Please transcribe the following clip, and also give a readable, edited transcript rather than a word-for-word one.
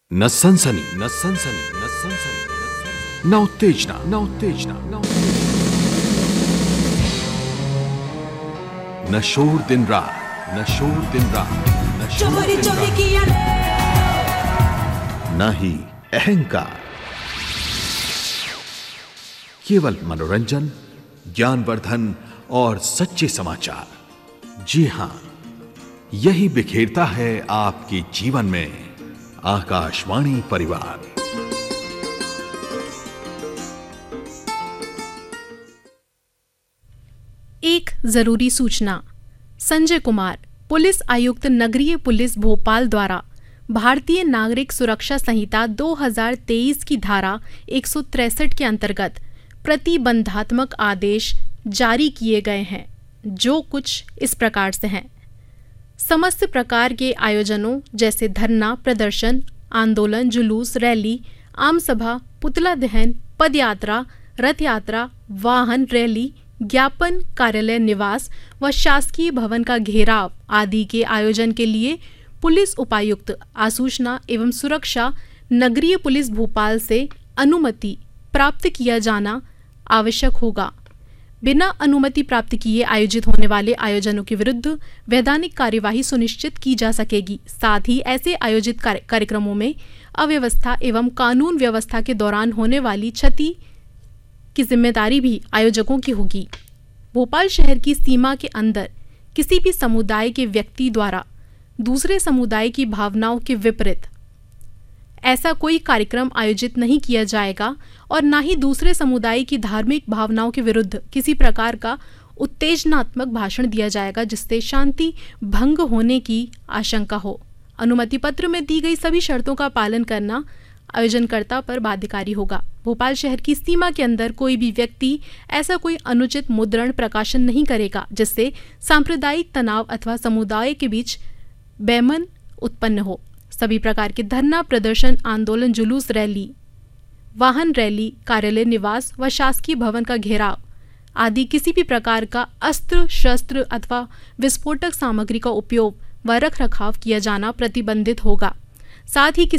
न सनसनी न सनसनी न सनसनी, न उत्तेजना न उत्तेजना न शोर दिन रात, न शोर दिन रात, न शोर दिन रात, न ही अहंकार। केवल मनोरंजन, ज्ञानवर्धन और सच्चे समाचार। जी हां, यही बिखेरता है आपके जीवन में आकाशवाणी परिवार। एक जरूरी सूचना। संजय कुमार, पुलिस आयुक्त, नगरीय पुलिस भोपाल द्वारा भारतीय नागरिक सुरक्षा संहिता 2023 की धारा 163 के अंतर्गत प्रतिबंधात्मक आदेश जारी किए गए हैं, जो कुछ इस प्रकार से हैं। समस्त प्रकार के आयोजनों जैसे धरना, प्रदर्शन, आंदोलन, जुलूस, रैली, आम सभा, पुतला दहन, पदयात्रा, रथ यात्रा, वाहन रैली, ज्ञापन, कार्यालय निवास व शासकीय भवन का घेराव आदि के आयोजन के लिए पुलिस उपायुक्त आसूचना एवं सुरक्षा, नगरीय पुलिस भोपाल से अनुमति प्राप्त किया जाना आवश्यक होगा। बिना अनुमति प्राप्त किए आयोजित होने वाले आयोजनों के विरुद्ध वैधानिक कार्यवाही सुनिश्चित की जा सकेगी। साथ ही ऐसे आयोजित कार्यक्रमों में अव्यवस्था एवं कानून व्यवस्था के दौरान होने वाली क्षति की जिम्मेदारी भी आयोजकों की होगी। भोपाल शहर की सीमा के अंदर किसी भी समुदाय के व्यक्ति द्वारा दूसरे समुदाय की भावनाओं के विपरीत ऐसा कोई कार्यक्रम आयोजित नहीं किया जाएगा और न ही दूसरे समुदाय की धार्मिक भावनाओं के विरुद्ध किसी प्रकार का उत्तेजनात्मक भाषण दिया जाएगा जिससे शांति भंग होने की आशंका हो। अनुमति पत्र में दी गई सभी शर्तों का पालन करना आयोजनकर्ता पर बाध्यकारी होगा। भोपाल शहर की सीमा के अंदर कोई भी व्यक्ति ऐसा कोई अनुचित मुद्रण प्रकाशन नहीं करेगा जिससे सांप्रदायिक तनाव अथवा समुदाय के बीच बेमन उत्पन्न हो। सभी प्रकार के धरना, प्रदर्शन, आंदोलन, जुलूस, रैली, वाहन रैली, कार्यालय निवास व शासकीय भवन का घेराव आदि किसी भी प्रकार का अस्त्र शस्त्र अथवा विस्फोटक सामग्री का उपयोग व रख रखाव किया जाना प्रतिबंधित होगा। साथ ही